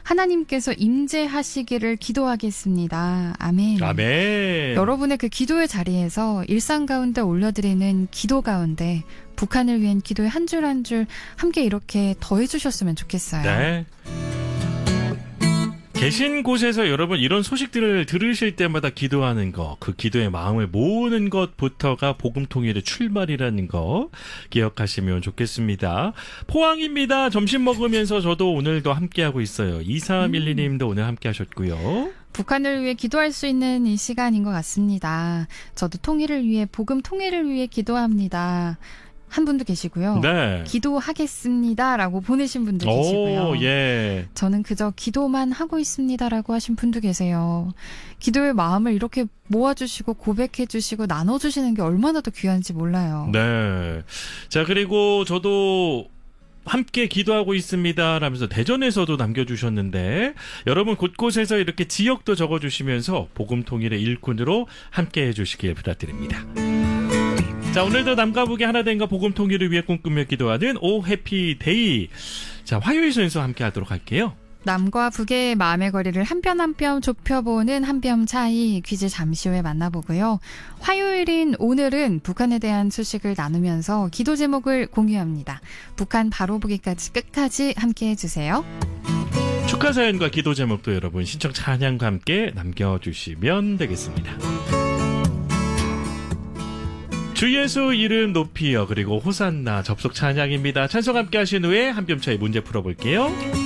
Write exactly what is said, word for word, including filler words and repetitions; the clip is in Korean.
하나님께서 임재하시기를 기도하겠습니다. 아멘. 아멘. 여러분의 그 기도의 자리에서 일상 가운데 올려드리는 기도 가운데 북한을 위한 기도의 한 줄 한 줄 함께 이렇게 더해주셨으면 좋겠어요. 네. 계신 곳에서 여러분 이런 소식들을 들으실 때마다 기도하는 거, 그 기도의 마음을 모으는 것부터가 복음통일의 출발이라는 거 기억하시면 좋겠습니다. 포항입니다. 점심 먹으면서 저도 오늘도 함께하고 있어요. 이삼일이 님도 오늘 함께 하셨고요. 북한을 위해 기도할 수 있는 이 시간인 것 같습니다. 저도 통일을 위해, 복음 통일을 위해 기도합니다. 한 분도 계시고요. 네. 기도하겠습니다라고 보내신 분도 계시고요. 오, 예. 저는 그저 기도만 하고 있습니다라고 하신 분도 계세요. 기도의 마음을 이렇게 모아주시고 고백해주시고 나눠주시는 게 얼마나 더 귀한지 몰라요. 네. 자, 그리고 저도 함께 기도하고 있습니다 라면서 대전에서도 남겨주셨는데 여러분 곳곳에서 이렇게 지역도 적어주시면서 복음통일의 일꾼으로 함께 해주시길 부탁드립니다. 자, 오늘도 남과 북의 하나 된과 복음 통일을 위해 꿈꾸며 기도하는 오 해피데이. 자, 화요일 순서 함께 하도록 할게요. 남과 북의 마음의 거리를 한 뼘 한 뼘 좁혀보는 한 뼘 차이 퀴즈 잠시 후에 만나보고요. 화요일인 오늘은 북한에 대한 소식을 나누면서 기도 제목을 공유합니다. 북한 바로 보기까지 끝까지 함께해 주세요. 축하 사연과 기도 제목도 여러분 신청 찬양과 함께 남겨주시면 되겠습니다. 주 예수 이름 높이여 그리고 호산나 접속 찬양입니다. 찬송 함께 하신 후에 한 뼘 차이 문제 풀어볼게요.